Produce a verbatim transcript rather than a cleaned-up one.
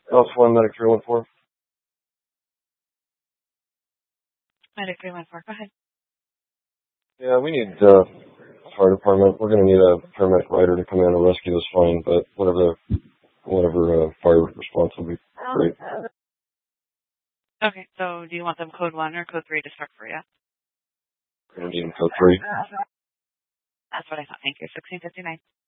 Alpha one, Medic three one four. Medic three one four, go ahead. Yeah, we need uh, fire department. We're going to need a paramedic rider to come in and rescue this fine, but whatever the, whatever uh, fire response will be great. Okay, so do you want them code one or code three to start for you? We're going to need them code three. That's what I thought. Thank you. sixteen fifty-nine.